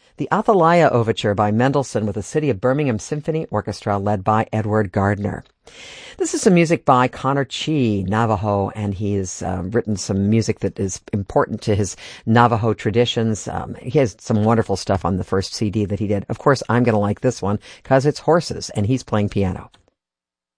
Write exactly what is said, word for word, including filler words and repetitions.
The Athalia Overture by Mendelssohn with the City of Birmingham Symphony Orchestra led by Edward Gardner. This is some music by Connor Chi, Navajo, and he has uh, written some music that is important to his Navajo traditions. Um, he has some wonderful stuff on the first C D that he did. Of course, I'm going to like this one because it's horses, and he's playing piano.